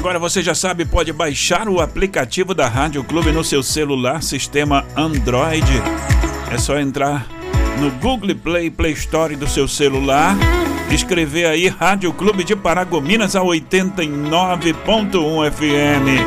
Agora você já sabe, pode baixar o aplicativo da Rádio Clube no seu celular, sistema Android. É só entrar no Google Play, Play Store do seu celular, escrever aí Rádio Clube de Paragominas a 89.1 FM.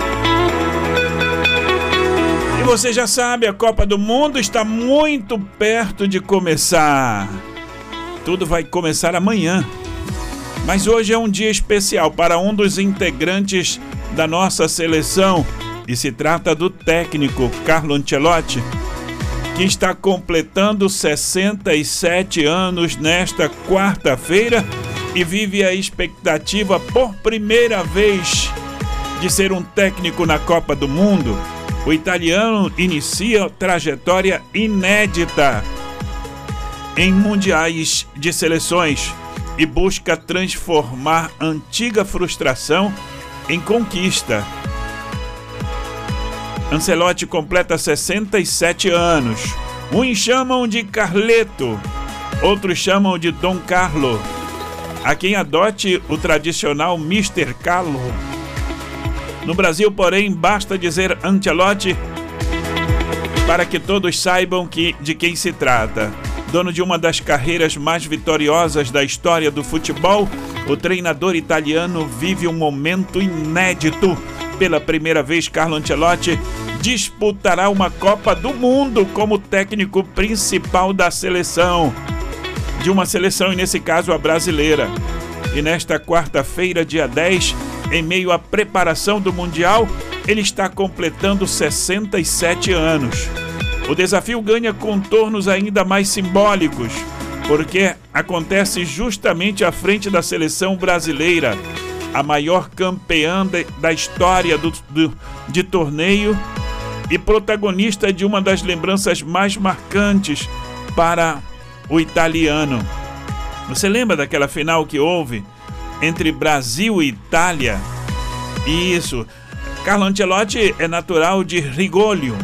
E você já sabe, a Copa do Mundo está muito perto de começar. Tudo vai começar amanhã. Mas hoje é um dia especial para um dos integrantes da nossa seleção. E se trata do técnico Carlo Ancelotti, que está completando 67 anos nesta quarta-feira e vive a expectativa por primeira vez de ser um técnico na Copa do Mundo. O italiano inicia trajetória inédita em mundiais de seleções e busca transformar antiga frustração em conquista. Ancelotti completa 67 anos. Uns chamam de Carleto, outros chamam de Dom Carlo. Há quem adote o tradicional Mr. Carlo. No Brasil, porém, basta dizer Ancelotti para que todos saibam de quem se trata. Dono de uma das carreiras mais vitoriosas da história do futebol, o treinador italiano vive um momento inédito. Pela primeira vez, Carlo Ancelotti disputará uma Copa do Mundo como técnico principal da seleção. De uma seleção, e nesse caso a brasileira. E nesta quarta-feira, dia 10, em meio à preparação do Mundial, ele está completando 67 anos. O desafio ganha contornos ainda mais simbólicos, porque acontece justamente à frente da seleção brasileira, a maior campeã da história de torneio e protagonista de uma das lembranças mais marcantes para o italiano. Você lembra daquela final que houve entre Brasil e Itália? Isso. Carlo Ancelotti é natural de Rigolio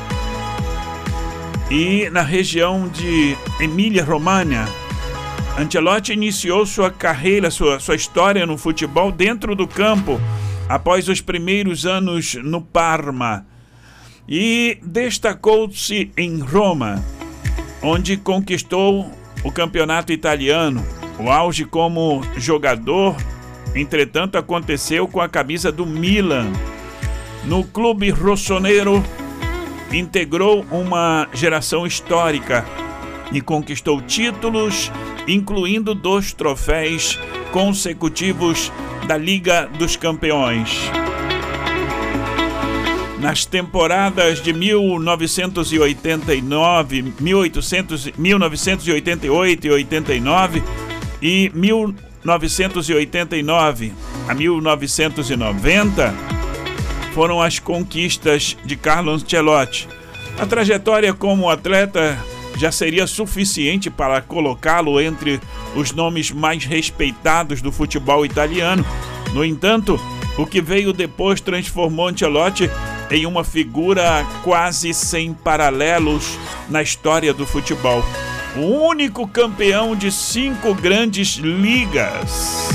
e na região de Emília-Romagna. Ancelotti iniciou sua carreira, sua história no futebol dentro do campo, após os primeiros anos no Parma, e destacou-se em Roma, onde conquistou o campeonato italiano. O auge como jogador, entretanto, aconteceu com a camisa do Milan. No clube rossonero, integrou uma geração histórica e conquistou títulos, incluindo 2 troféus consecutivos da Liga dos Campeões. Nas temporadas de 1989, 1988 e 89 e 1989 a 1990, foram as conquistas de Carlo Ancelotti. A trajetória como atleta já seria suficiente para colocá-lo entre os nomes mais respeitados do futebol italiano. No entanto, o que veio depois transformou Ancelotti em uma figura quase sem paralelos na história do futebol. O único campeão de 5 grandes ligas.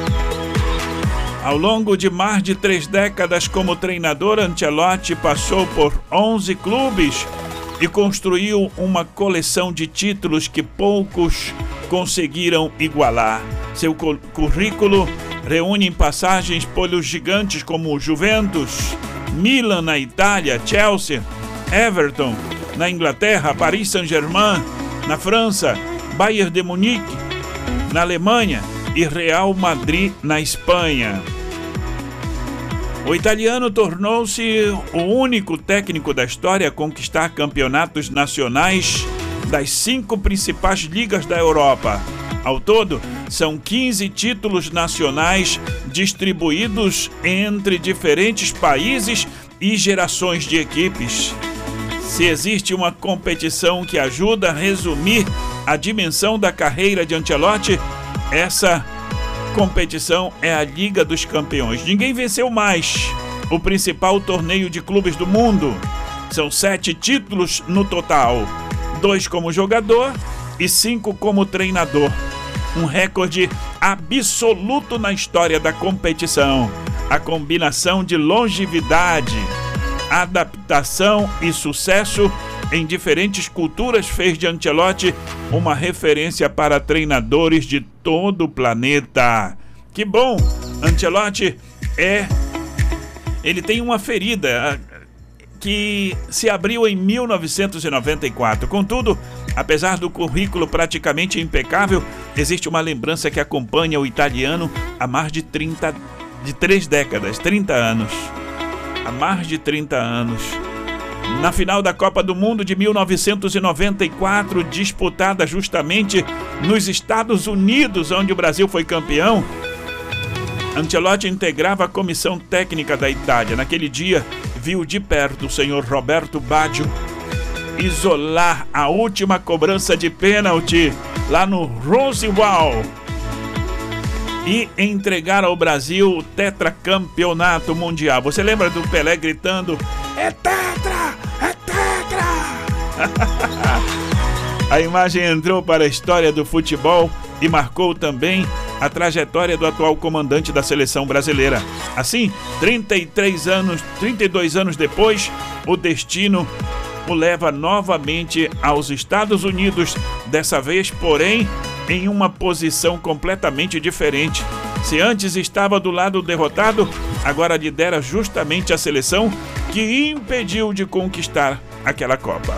Ao longo de mais de 3 décadas como treinador, Ancelotti passou por 11 clubes e construiu uma coleção de títulos que poucos conseguiram igualar. Seu currículo reúne passagens pelos gigantes como Juventus, Milan na Itália, Chelsea, Everton na Inglaterra, Paris Saint-Germain na França, Bayern de Munique na Alemanha e Real Madrid na Espanha. O italiano tornou-se o único técnico da história a conquistar campeonatos nacionais das 5 principais ligas da Europa. Ao todo, são 15 títulos nacionais distribuídos entre diferentes países e gerações de equipes. Se existe uma competição que ajuda a resumir a dimensão da carreira de Ancelotti, essa competição é a Liga dos Campeões. Ninguém venceu mais o principal torneio de clubes do mundo. São 7 títulos no total, 2 como jogador e 5 como treinador. Um recorde absoluto na história da competição. A combinação de longevidade, adaptação e sucesso em diferentes culturas fez de Ancelotti uma referência para treinadores de todo o planeta. Que bom! Ancelotti ele tem uma ferida que se abriu em 1994. Contudo, apesar do currículo praticamente impecável, existe uma lembrança que acompanha o italiano há mais de 30 anos. Há mais de 30 anos. Na final da Copa do Mundo de 1994, disputada justamente nos Estados Unidos, onde o Brasil foi campeão, Ancelotti integrava a comissão técnica da Itália. Naquele dia, viu de perto o senhor Roberto Baggio isolar a última cobrança de pênalti lá no Rose Bowl e entregar ao Brasil o tetracampeonato mundial. Você lembra do Pelé gritando: "É tetra! É tetra!" A imagem entrou para a história do futebol e marcou também a trajetória do atual comandante da seleção brasileira. Assim, 32 anos depois, o destino o leva novamente aos Estados Unidos, dessa vez, porém, em uma posição completamente diferente. Se antes estava do lado derrotado, agora lidera justamente a seleção que impediu de conquistar aquela Copa.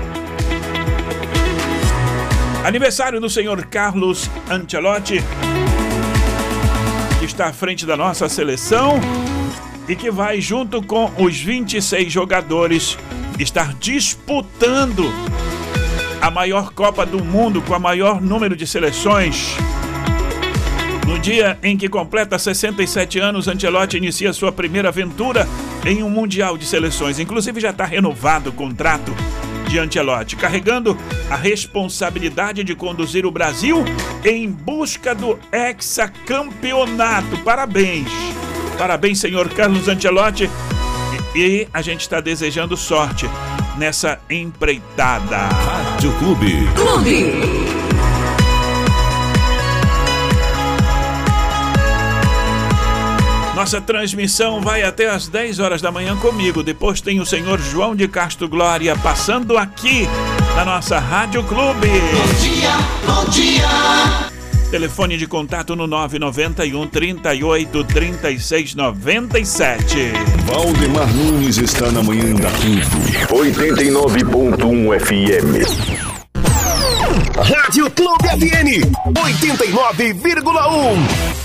Aniversário do senhor Carlos Ancelotti, que está à frente da nossa seleção e que vai, junto com os 26 jogadores, estar disputando a maior Copa do Mundo com o maior número de seleções. No dia em que completa 67 anos, Ancelotti inicia sua primeira aventura em um Mundial de Seleções. Inclusive já está renovado o contrato de Ancelotti, carregando a responsabilidade de conduzir o Brasil em busca do hexacampeonato. Parabéns! Parabéns, senhor Carlos Ancelotti. E a gente está desejando sorte nessa empreitada. Rádio Clube. Nossa transmissão vai até às 10 horas da manhã comigo. Depois tem o senhor João de Castro Glória passando aqui na nossa Rádio Clube. Bom dia, bom dia. Telefone de contato no 991 38 36 97. Valdemar Nunes está na manhã da Clube. 89.1 FM. Rádio Clube FM 89,1.